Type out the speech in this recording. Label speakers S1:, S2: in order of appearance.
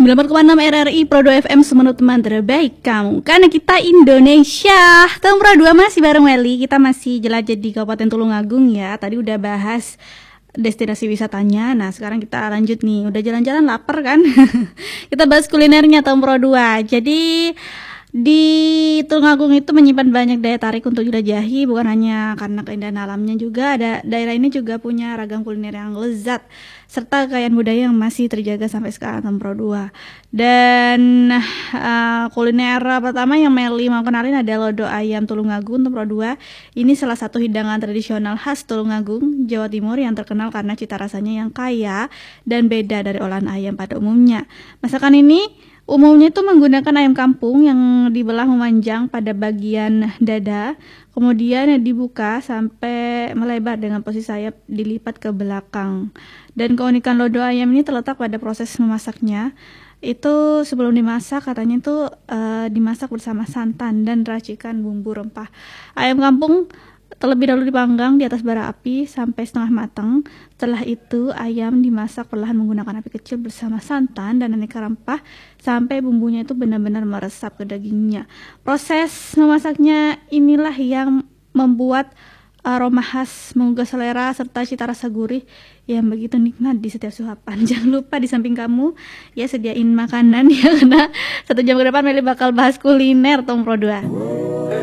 S1: 94,6 RRI Pro 2 FM Semeru teman terbaik kamu. Karena kita Indonesia. Tahun Pro 2 masih bareng Welly. Kita masih jelajah di Kabupaten Tulungagung ya. Tadi udah bahas destinasi wisatanya. Nah sekarang kita lanjut nih. Udah jalan-jalan lapar kan? Kita bahas kulinernya tahun Pro 2. Jadi di Tulungagung itu menyimpan banyak daya tarik untuk dijelajahi, bukan hanya karena keindahan alamnya, juga ada daerah ini juga punya ragam kuliner yang lezat serta kekayaan budaya yang masih terjaga sampai sekarang tahun Pro 2. Dan kuliner pertama yang Meli mau kenalin ada lodo ayam Tulungagung tahun Pro 2. Ini salah satu hidangan tradisional khas Tulungagung, Jawa Timur yang terkenal karena cita rasanya yang kaya dan beda dari olahan ayam pada umumnya. Masakan ini umumnya itu menggunakan ayam kampung yang dibelah memanjang pada bagian dada, kemudian dibuka sampai melebar dengan posisi sayap dilipat ke belakang. Dan keunikan lodo ayam ini terletak pada proses memasaknya. Itu sebelum dimasak katanya itu dimasak bersama santan dan racikan bumbu rempah. Ayam kampung terlebih dahulu dipanggang di atas bara api sampai setengah matang. Setelah itu ayam dimasak perlahan menggunakan api kecil bersama santan dan aneka rempah sampai bumbunya itu benar-benar meresap ke dagingnya. Proses memasaknya inilah yang membuat aroma khas menggugah selera serta cita rasa gurih yang begitu nikmat di setiap suapan. Jangan lupa di samping kamu ya sediain makanan ya, karena 1 jam ke depan Meli bakal bahas kuliner tahun Pro 2.